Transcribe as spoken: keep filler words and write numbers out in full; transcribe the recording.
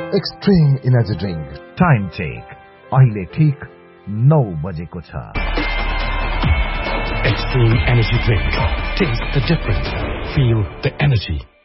Extreme energy drink time check अहिले ठीक नौ बजेको छ। Extreme Energy Drink. Taste the difference. Feel the energy.